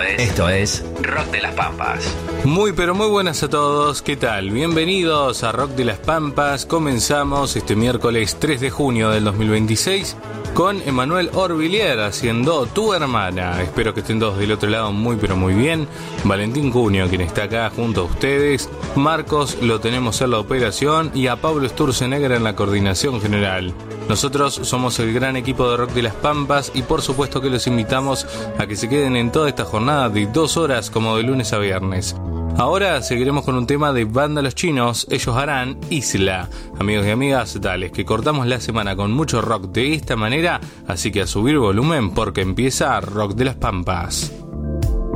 tardes. Esto es Rock de las Pampas. Muy pero muy buenas a todos, ¿qué tal? Bienvenidos a Rock de las Pampas. Comenzamos este miércoles 3 de junio del 2026 con Emanuel Orvillier haciendo Tu Hermana. Espero que estén todos del otro lado muy pero muy bien. Valentín Cunio, quien está acá junto a ustedes. Marcos lo tenemos en la operación y a Pablo Sturzenegger en la coordinación general. Nosotros somos el gran equipo de Rock de las Pampas y por supuesto que los invitamos a que se queden en toda esta jornada de 2 horas como de lunes a viernes. Ahora seguiremos con un tema de Banda Los Chinos, ellos harán Isla. Amigos y amigas, dales que cortamos la semana con mucho rock de esta manera, así que a subir volumen porque empieza Rock de las Pampas.